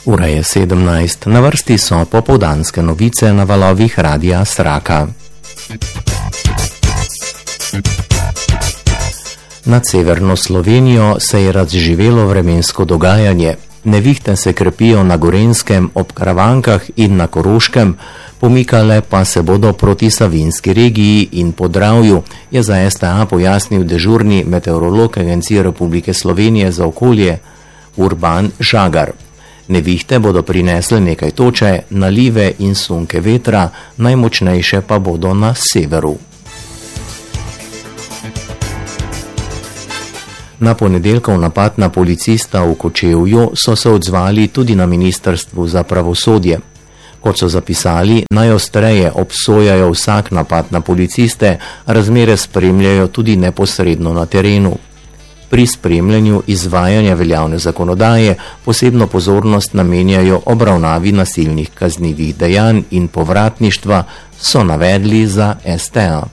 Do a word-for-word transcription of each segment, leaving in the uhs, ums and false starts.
Ura je sedemnajst, na vrsti so popoldanske novice na valovih Radia Sraka. Nad severno Slovenijo se je razživelo vremensko dogajanje. Nevihte se krepijo na Gorenjskem, ob Karavankah in na Koroškem, pomikale pa se bodo proti Savinjski regiji in Podravju, je za S T A pojasnil dežurni meteorolog Agencije Republike Slovenije za okolje Urban Žagar. Nevihte bodo prinesle nekaj toče, nalive in sunke vetra, najmočnejše pa bodo na severu. Na ponedeljkov napad na policista v Kočevju so se odzvali tudi na Ministrstvu za pravosodje. Kot so zapisali, najostreje obsojajo vsak napad na policiste, razmere spremljajo tudi neposredno na terenu. Pri spremljanju izvajanja veljavne zakonodaje posebno pozornost namenjajo obravnavi nasilnih kaznivih dejanj in povratništva, so navedli za S T A.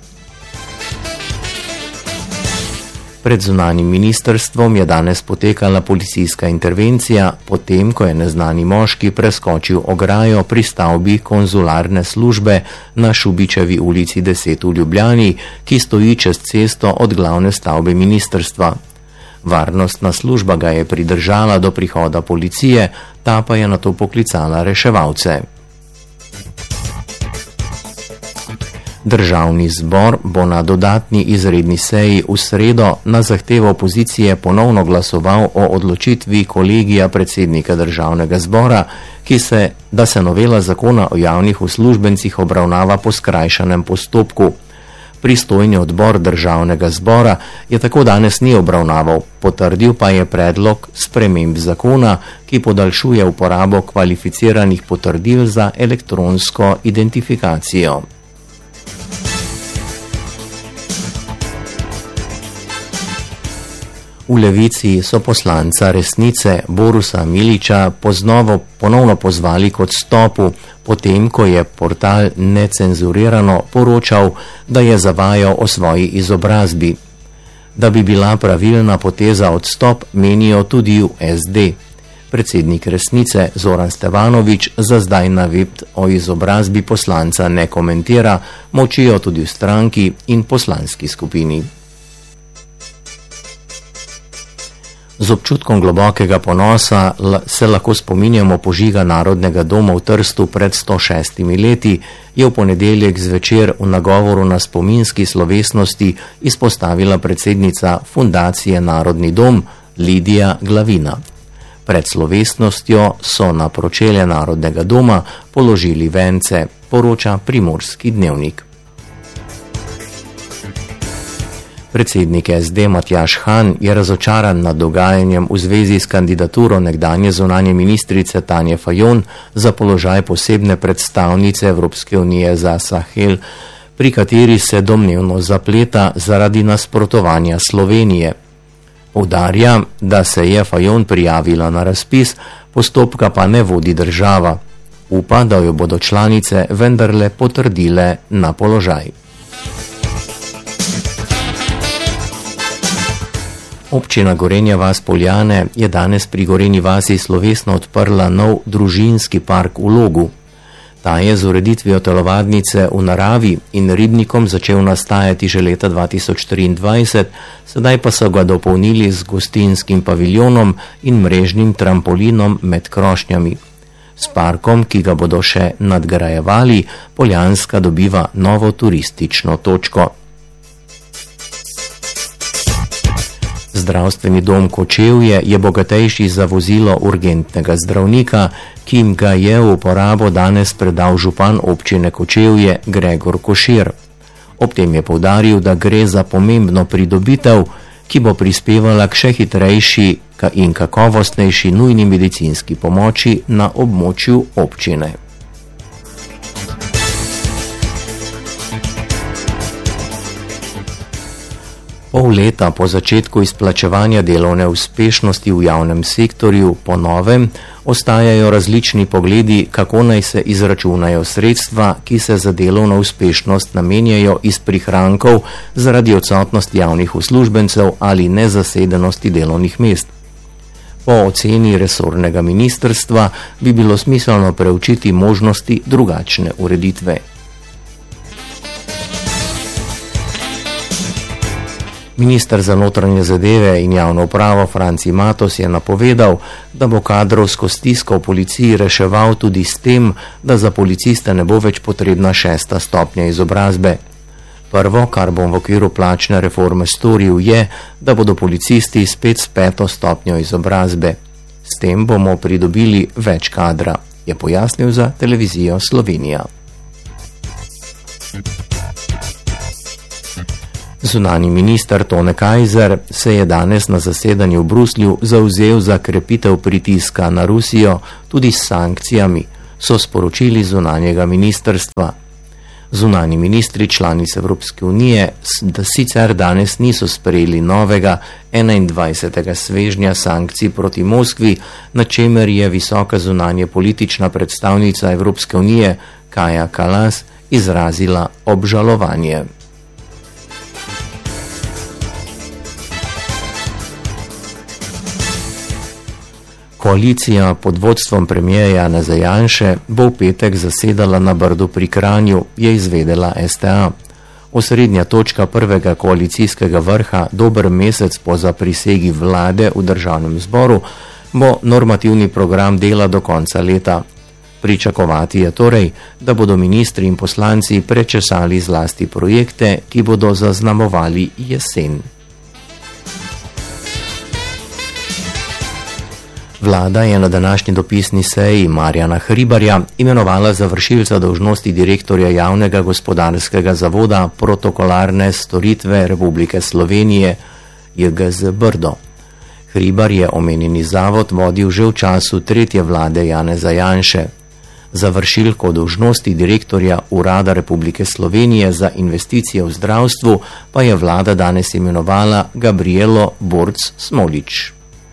Pred zunanjim ministrstvom je danes potekala policijska intervencija, potem ko je neznani moški preskočil ograjo pri stavbi konzularne službe na Šubičevi ulici deset v Ljubljani, ki stoji čez cesto od glavne stavbe ministrstva. Varnostna služba ga je pridržala do prihoda policije, ta pa je nato poklicala reševalce. Državni zbor bo na dodatni izredni seji v sredo na zahtevo opozicije ponovno glasoval o odločitvi kolegija predsednika državnega zbora, ki se, da se novela zakona o javnih uslužbencih obravnava po skrajšanem postopku. Pristojni odbor državnega zbora je tako danes ni obravnaval, potrdil pa je predlog sprememb zakona, ki podaljšuje uporabo kvalificiranih potrdil za elektronsko identifikacijo. V Levici so poslanca Resnice Borusa Miliča poznovo ponovno pozvali k odstopu, potem ko je portal Necenzurirano poročal, da je zavajal o svoji izobrazbi. Da bi bila pravilna poteza odstop, menijo tudi v S D. Predsednik Resnice Zoran Stevanović za zdaj navedb o izobrazbi poslanca ne komentira, molčijo tudi v stranki in poslanski skupini. Z občutkom globokega ponosa se lahko spominjamo požiga Narodnega doma v Trstu pred sto šestimi leti, je v ponedeljek zvečer v nagovoru na spominski slovesnosti izpostavila predsednica Fundacije Narodni dom Lidija Glavina. Pred slovesnostjo so na pročelje Narodnega doma položili vence, poroča Primorski dnevnik. Predsednik S D Matjaž Han je razočaran nad dogajanjem v zvezi s kandidaturo nekdanje zunanje ministrice Tanje Fajon za položaj posebne predstavnice Evropske unije za Sahel, pri kateri se domnevno zapleta zaradi nasprotovanja Slovenije. Poudarja, da se je Fajon prijavila na razpis, postopka pa ne vodi država. Upa, da jo bodo članice vendarle potrdile na položaj. Občina Gorenja vas Poljane je danes pri Gorenji vasi slovesno odprla nov družinski park v Logu. Ta je z ureditvijo telovadnice v naravi in ribnikom začel nastajati že leta dva tisoč triindvajset, sedaj pa so ga dopolnili z gostinskim paviljonom in mrežnim trampolinom med krošnjami. S parkom, ki ga bodo še nadgrajevali, Poljanska dobiva novo turistično točko. Zdravstveni dom Kočevje je bogatejši za vozilo urgentnega zdravnika, ki jim ga je v uporabo danes predal župan občine Kočevje Gregor Košir. Ob tem je poudaril, da gre za pomembno pridobitev, ki bo prispevala k še hitrejši in kakovostnejši nujni medicinski pomoči na območju občine. Pol leta po začetku izplačevanja delovne uspešnosti v javnem sektorju po novem ostajajo različni pogledi, kako naj se izračunajo sredstva, ki se za delovno uspešnost namenjajo iz prihrankov zaradi odsotnosti javnih uslužbencev ali nezasedenosti delovnih mest. Po oceni resornega ministrstva bi bilo smiselno preučiti možnosti drugačne ureditve. Minister za notranje zadeve in javno upravo Franci Matos je napovedal, da bo kadrovsko stisko v policiji reševal tudi s tem, da za policiste ne bo več potrebna šesta stopnja izobrazbe. Prvo, kar bom v okviru plačne reforme storil, je, da bodo policisti spet s peto stopnjo izobrazbe. S tem bomo pridobili več kadra, je pojasnil za televizijo Slovenija. Zunanji minister Tone Kajzer se je danes na zasedanju v Bruslju zavzel za krepitev pritiska na Rusijo tudi s sankcijami, so sporočili zunanjega ministrstva. Zunanji ministri članic Evropske unije da sicer danes niso sprejeli novega enaindvajsetega svežnja sankcij proti Moskvi, na čemer je visoka zunanje politična predstavnica Evropske unije Kaja Kallas izrazila obžalovanje. Koalicija pod vodstvom premijerja Janeza Janše bo v petek zasedala na Brdu pri Kranju, je izvedela S T A. Osrednja točka prvega koalicijskega vrha dober mesec po zaprisegi vlade v državnem zboru bo normativni program dela do konca leta. Pričakovati je torej, da bodo ministri in poslanci prečesali zlasti projekte, ki bodo zaznamovali jesen. Vlada je na današnji dopisni seji Marjana Hribarja imenovala za vršilca dolžnosti direktorja javnega gospodarskega zavoda Protokolarne storitve Republike Slovenije J G Z Brdo. Hribar je omenjeni zavod vodil že v času tretje vlade Janeza Janše. Za vršilko dolžnosti direktorja Urada Republike Slovenije za investicije v zdravstvu pa je vlada danes imenovala Gabrielo Borc Smolič.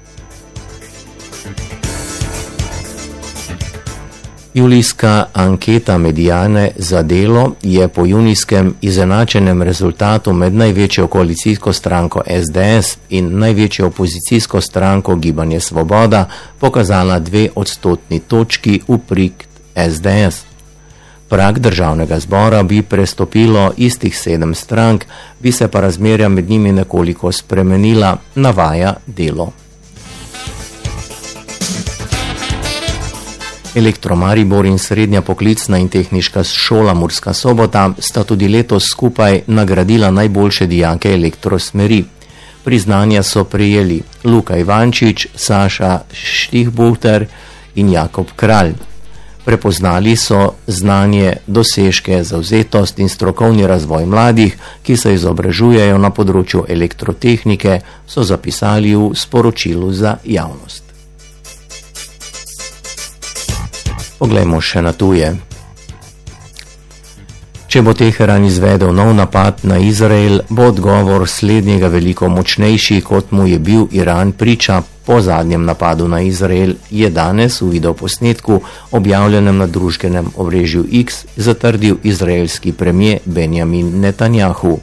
Julijska anketa Mediane za Delo je po junijskem izenačenem rezultatu med največjo koalicijsko stranko S D S in največjo opozicijsko stranko Gibanje Svoboda pokazala dve odstotni točki v prid S D S. Prag državnega zbora bi prestopilo istih sedem strank, bi se pa razmerja med njimi nekoliko spremenila, navaja Delo. Elektromaribor in Srednja poklicna in tehniška šola Murska Sobota sta tudi letos skupaj nagradila najboljše dijake elektrosmeri. Priznanja so prejeli Luka Ivančič, Saša Štihbuhter in Jakob Kralj. Prepoznali so znanje, dosežke, zavzetost in strokovni razvoj mladih, ki se izobražujejo na področju elektrotehnike, so zapisali v sporočilu za javnost. Poglejmo še na tuje. Če bo Teheran izvedel nov napad na Izrael, bo odgovor slednjega veliko močnejši, kot mu je bil Iran priča po zadnjem napadu na Izrael, je danes v videoposnetku, objavljenem na družbenem omrežju X, zatrdil izraelski premier Benjamin Netanjahu.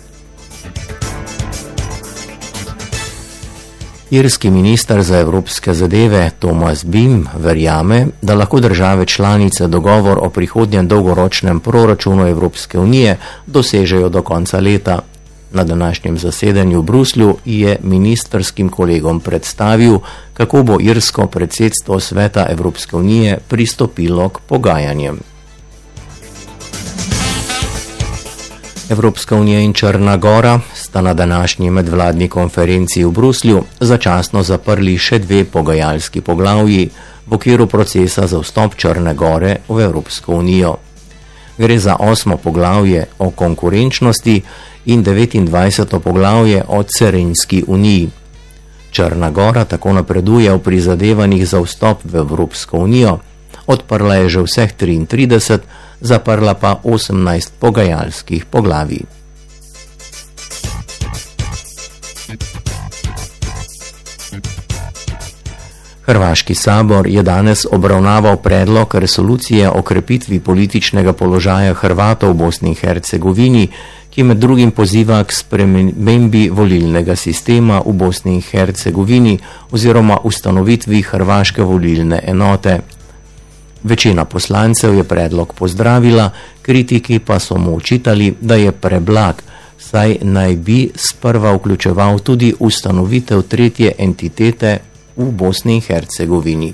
Irski minister za evropske zadeve Thomas Bim verjame, da lahko države članice dogovor o prihodnjem dolgoročnem proračunu Evropske unije dosežejo do konca leta. Na današnjem zasedanju v Bruslju je ministrskim kolegom predstavil, kako bo irsko predsedstvo Sveta Evropske unije pristopilo k pogajanjem. Evropska unija in Črna Gora sta na današnji medvladni konferenci v Bruslju začasno zaprli še dve pogajalski poglavji v okviru procesa za vstop Črne Gore v Evropsko unijo. Gre za osmo poglavje o konkurenčnosti in devetindvajseto poglavje o carinski uniji. Črna Gora tako napreduje v prizadevanjih za vstop v Evropsko unijo, odprla je že vseh triintrideset, zaprla pa osemnajst pogajalskih poglavij. Hrvaški sabor je danes obravnaval predlog resolucije o krepitvi političnega položaja Hrvatov v Bosni in Hercegovini, ki med drugim poziva k spremembi volilnega sistema v Bosni in Hercegovini oziroma ustanovitvi hrvaške volilne enote. Večina poslancev je predlog pozdravila, kritiki pa so mu očitali, da je preblag, saj naj bi sprva vključeval tudi ustanovitev tretje entitete v Bosni in Hercegovini.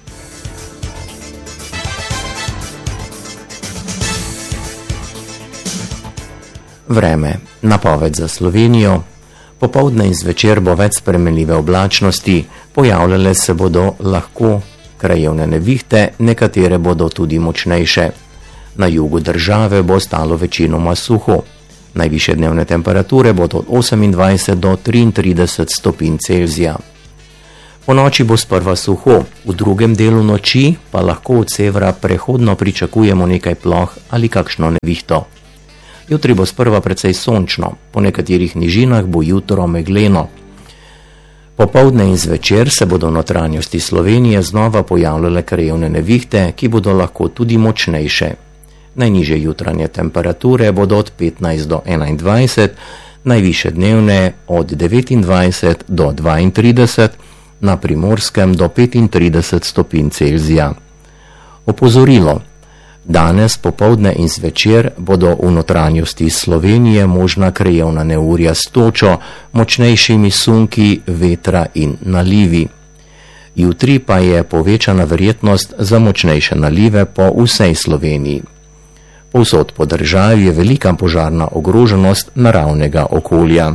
Vreme. Napoved za Slovenijo. Popoldne in zvečer bo več spremenljive oblačnosti, pojavljale se bodo lahko krajevne nevihte, nekatere bodo tudi močnejše. Na jugu države bo ostalo večinoma suho. Najvišje dnevne temperature bodo od osemindvajset do triintrideset stopinj Celzija. Po noči bo sprva suho, v drugem delu noči pa lahko od severa prehodno pričakujemo nekaj ploh ali kakšno nevihto. Jutri bo sprva precej sončno, po nekaterih nižinah bo jutro megleno. Popoldne in zvečer se bodo v notranjosti Slovenije znova pojavljale krajevne nevihte, ki bodo lahko tudi močnejše. Najnižje jutranje temperature bodo od petnajst do enaindvajset, najvišje dnevne od devetindvajset do dvaintrideset, na Primorskem do petintrideset stopinj Celzija. Opozorilo. Danes popoldne in zvečer bodo v notranjosti Slovenije možna krajevna neurja s točo, močnejšimi sunki, vetra in nalivi. Jutri pa je povečana verjetnost za močnejše nalive po vsej Sloveniji. Povsod po državi je velika požarna ogroženost naravnega okolja.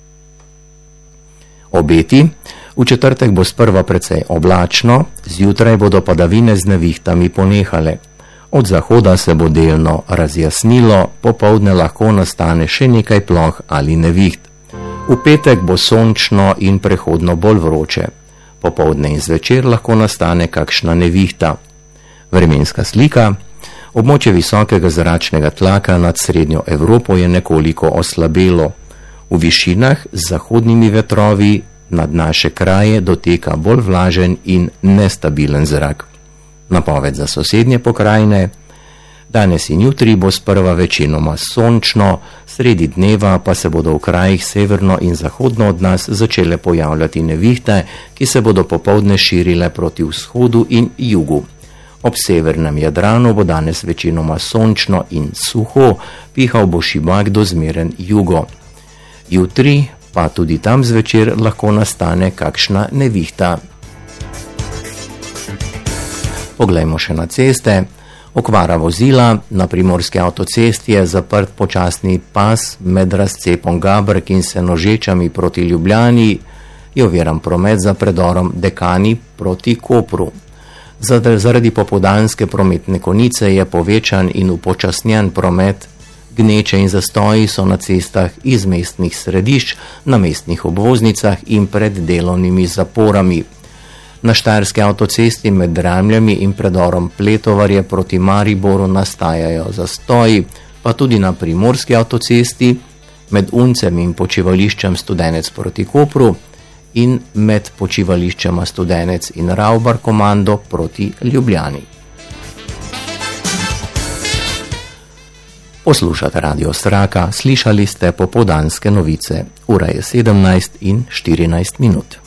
Obeti. V četrtek bo sprva precej oblačno, zjutraj bodo padavine z nevihtami ponehale. Od zahoda se bo delno razjasnilo, popoldne lahko nastane še nekaj ploh ali neviht. V petek bo sončno in prehodno bolj vroče. Popoldne in zvečer lahko nastane kakšna nevihta. Vremenska slika. Območje visokega zračnega tlaka nad srednjo Evropo je nekoliko oslabelo. V višinah z zahodnimi vetrovi nad naše kraje doteka bolj vlažen in nestabilen zrak. Napoved za sosednje pokrajine. Danes in jutri bo sprva večinoma sončno, sredi dneva pa se bodo v krajih severno in zahodno od nas začele pojavljati nevihte, ki se bodo popoldne širile proti vzhodu in jugu. Ob severnem Jadranu bo danes večinoma sončno in suho, pihal bo šibak do zmeren jugo. Jutri pa tudi tam zvečer lahko nastane kakšna nevihta. Poglejmo še na ceste. Okvara vozila. Na primorski avtocesti je zaprt počasni pas med razcepom Gabrek in Senožečami proti Ljubljani, je oviran promet za predorom Dekani proti Kopru. Zaradi popoldanske prometne konice je povečan in upočasnjen promet. Gneče in zastoji so na cestah iz mestnih središč, na mestnih obvoznicah in pred delovnimi zaporami. Na štajerski avtocesti med Dramljami in predorom Pletovarje proti Mariboru nastajajo zastoji, pa tudi na primorski avtocesti med Uncem in počivališčem Studenec proti Kopru in med počivališčema Studenec in Ravbar komando proti Ljubljani. Poslušate Radio Straka, slišali ste popoldanske novice. Ura je sedemnajst in štirinajst minut.